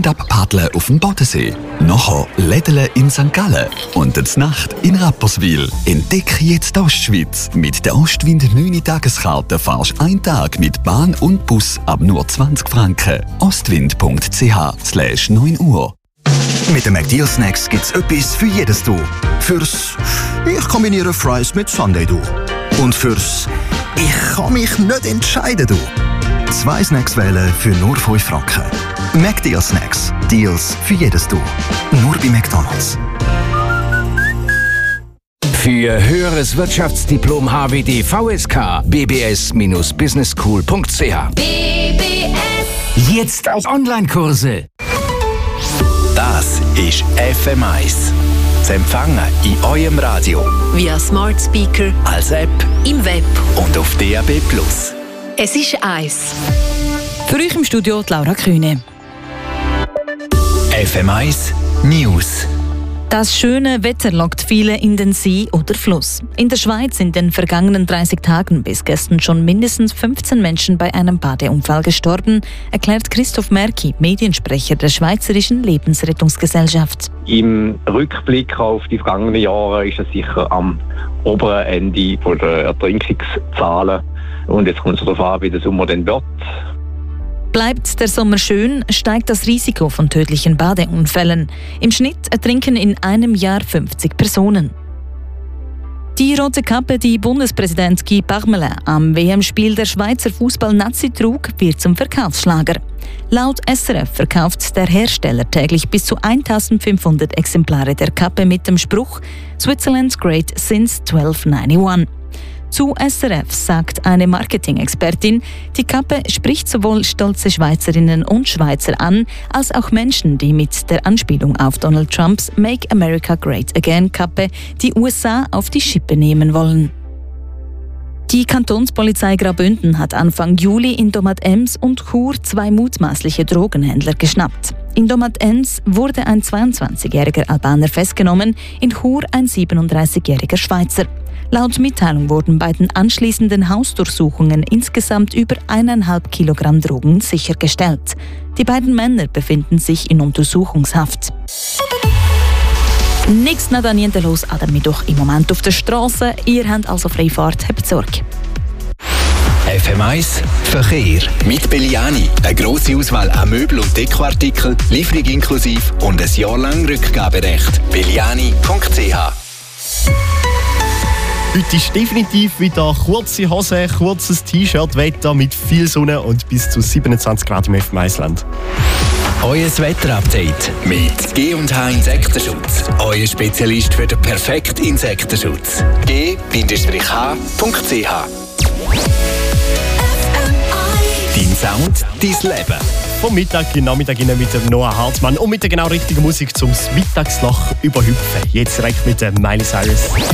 Stand-up paddeln auf dem Bodensee. Nachher Lädeln in St. Gallen und die Nacht in Rapperswil. Entdecke jetzt die Ostschweiz. Mit der Ostwind 9 Tageskarte fahrst du einen Tag mit Bahn und Bus ab nur 20 Franken. ostwind.ch/9 Uhr. Mit den McDeal Snacks gibt's etwas für jedes Du. Fürs «Ich kombiniere Fries mit Sundae Du». Und fürs «Ich kann mich nicht entscheiden Du». 2 Snacks wählen für nur 5 Franken. McDeal Snacks. Deals für jedes Du. Nur bei McDonald's. Für höheres Wirtschaftsdiplom HWD VSK bbs-businessschool.ch. Jetzt als Online-Kurse. Das ist FM1. Zu empfangen in eurem Radio, via Smart Speaker, als App, im Web und auf DAB+. Es ist 1. Für euch im Studio die Laura Kühne. FM1 News. Das schöne Wetter lockt viele in den See oder Fluss. In der Schweiz sind in den vergangenen 30 Tagen bis gestern schon mindestens 15 Menschen bei einem Badeunfall gestorben, erklärt Christoph Merki, Mediensprecher der Schweizerischen Lebensrettungsgesellschaft. Im Rückblick auf die vergangenen Jahre ist es sicher am oberen Ende der Ertrinkungszahlen. Und jetzt kommt es darauf an, wie der Sommer dann wird. Bleibt der Sommer schön, steigt das Risiko von tödlichen Badeunfällen. Im Schnitt ertrinken in einem Jahr 50 Personen. Die rote Kappe, die Bundespräsident Guy Parmelin am WM-Spiel der Schweizer Fußball-Nazi trug, wird zum Verkaufsschlager. Laut SRF verkauft der Hersteller täglich bis zu 1500 Exemplare der Kappe mit dem Spruch «Switzerland's great since 1291». Zu SRF sagt eine Marketing-Expertin, die Kappe spricht sowohl stolze Schweizerinnen und Schweizer an, als auch Menschen, die mit der Anspielung auf Donald Trumps Make America Great Again Kappe die USA auf die Schippe nehmen wollen. Die Kantonspolizei Graubünden hat Anfang Juli in Domat-Ems und Chur 2 mutmaßliche Drogenhändler geschnappt. In Domat-Ems wurde ein 22-jähriger Albaner festgenommen, in Chur ein 37-jähriger Schweizer. Laut Mitteilung wurden bei den anschließenden Hausdurchsuchungen insgesamt über 1,5 Kilogramm Drogen sichergestellt. Die beiden Männer befinden sich in Untersuchungshaft. Nichts nach niente los an Mittwoch im Moment auf der Straße. Ihr habt also Freifahrt, habt Sorge. FM1 Verkehr. Mit Belliani. Eine grosse Auswahl an Möbel- und Dekoartikeln, Lieferung inklusive und ein Jahr lang Rückgaberecht. Belliani.ch. Heute ist definitiv wieder kurze Hose, kurzes T-Shirt-Wetter mit viel Sonne und bis zu 27 Grad im FM1-Land. Euer Wetterupdate mit G&H Insektenschutz. Euer Spezialist für den perfekten Insektenschutz. g-h.ch. Dein Sound, dein Leben. Vom Mittag in Nachmittag mit dem Noah Hartmann und mit der genau richtigen Musik zum Mittagsloch überhüpfen. Jetzt direkt mit Miley Cyrus.